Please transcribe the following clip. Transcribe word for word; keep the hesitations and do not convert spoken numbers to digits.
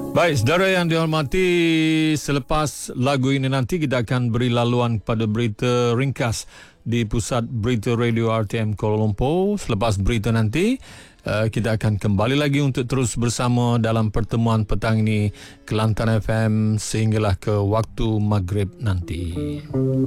Baik, saudara yang dihormati, selepas lagu ini nanti kita akan beri laluan kepada berita ringkas di Pusat Berita Radio R T M Kuala Lumpur. Selepas berita nanti, uh, kita akan kembali lagi untuk terus bersama dalam pertemuan petang ini Kelantan F M sehinggalah ke waktu maghrib nanti.